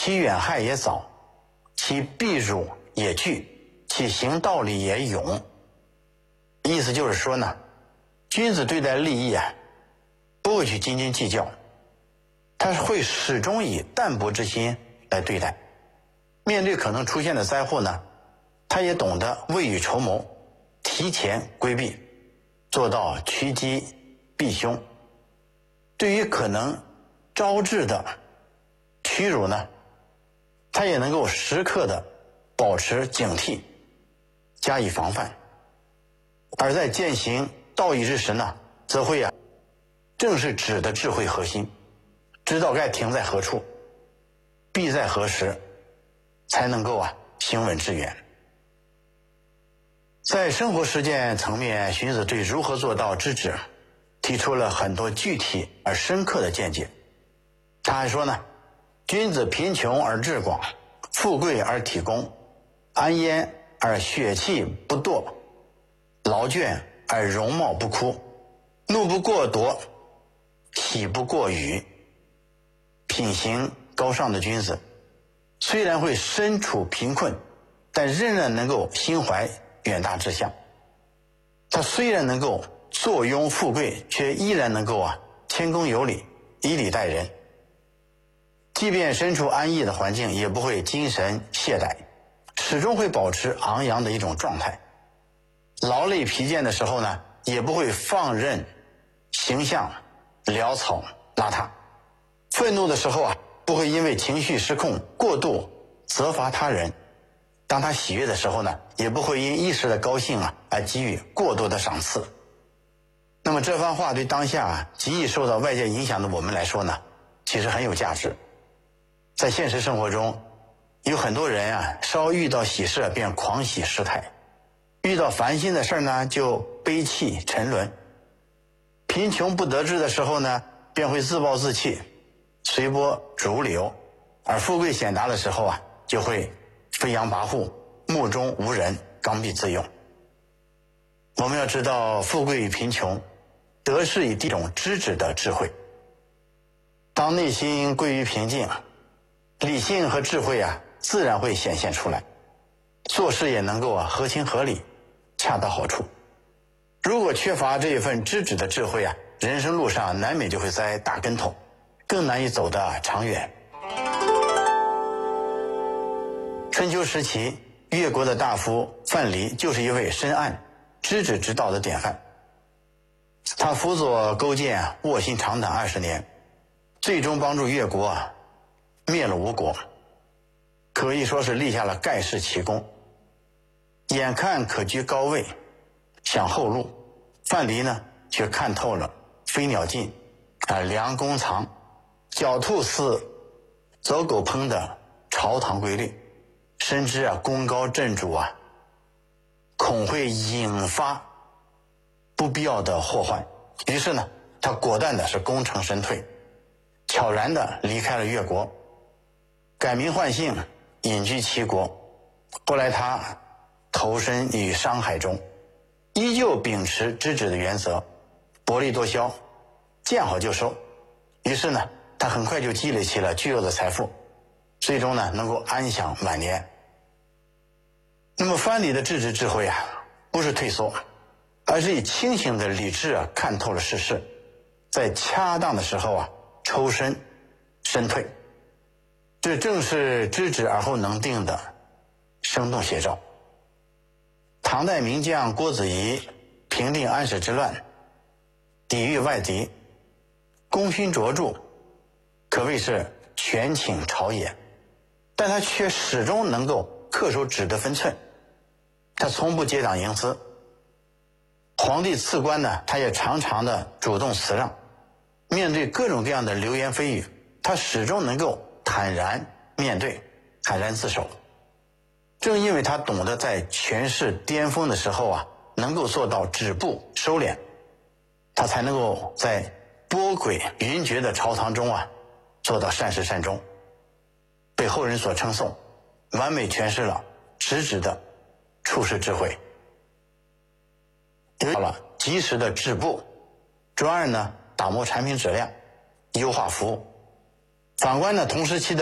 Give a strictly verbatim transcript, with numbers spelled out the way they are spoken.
其远害也早，其避辱也惧，其行道理也勇。意思就是说呢，君子对待利益啊，不会去斤斤计较，他会始终以淡泊之心来对待。面对可能出现的灾祸呢，他也懂得未雨绸缪，提前规避，做到趋吉避凶。对于可能招致的屈辱呢，他也能够时刻的保持警惕，加以防范。而在践行道义之时呢，则会啊，正是指的智慧核心，知道该停在何处，避在何时，才能够啊行稳致远。在生活实践层面，荀子对如何做到知止提出了很多具体而深刻的见解。他还说呢，君子贫穷而志广，富贵而体恭，安焉而血气不堕，劳倦而容貌不枯，怒不过夺，喜不过语。品行高尚的君子，虽然会身处贫困，但仍然能够心怀远大志向。他虽然能够坐拥富贵，却依然能够啊谦恭有礼，以礼待人。即便身处安逸的环境，也不会精神懈怠，始终会保持昂扬的一种状态。劳累疲倦的时候呢，也不会放任形象潦草邋遢。愤怒的时候啊，不会因为情绪失控过度责罚他人。当他喜悦的时候呢，也不会因一时的高兴啊而给予过多的赏赐。那么这番话对当下啊极易受到外界影响的我们来说呢，其实很有价值。在现实生活中，有很多人啊，稍遇到喜事便狂喜失态，遇到烦心的事呢就悲泣沉沦，贫穷不得志的时候呢，便会自暴自弃，随波逐流，而富贵显达的时候啊，就会飞扬跋扈，目中无人，刚愎自用。我们要知道，富贵与贫穷，得是以一种知止的智慧。当内心归于平静，理性和智慧啊，自然会显现出来，做事也能够啊合情合理，恰到好处。如果缺乏这一份知止的智慧啊，人生路上难免就会栽大跟头，更难以走得长远。春秋时期，越国的大夫范蠡就是一位深谙知止之道的典范。他辅佐勾践卧薪尝胆二十年，最终帮助越国啊灭了吴国，可以说是立下了盖世奇功。眼看可居高位，想后路，范蠡呢却看透了飞鸟尽啊良弓藏，狡兔似走狗烹的朝堂规律，深知啊功高震主啊恐会引发不必要的祸患，于是呢他果断的是功成身退，悄然的离开了越国，改名换姓，隐居齐国。后来他投身于商海中，依旧秉持知止的原则，薄利多销，见好就收。于是呢他很快就积累起了巨额的财富，最终呢能够安享晚年。那么范蠡的知止智慧啊，不是退缩，而是以清醒的理智啊看透了世事，在恰当的时候啊抽身身退，这正是知止而后能定的生动写照。唐代名将郭子仪平定安史之乱，抵御外敌，功勋卓著，可谓是权倾朝野，但他却始终能够恪守止的分寸，他从不结党营私。皇帝赐官呢，他也常常的主动辞让。面对各种各样的流言蜚语，他始终能够坦然面对，坦然自守。正因为他懂得在权势巅峰的时候啊，能够做到止步收敛，他才能够在波诡云谲的朝堂中啊，做到善始善终，被后人所称颂，完美诠释了直指的处世智慧。到了及时的止步，专案呢打磨产品质量，优化服务。反观呢同时期的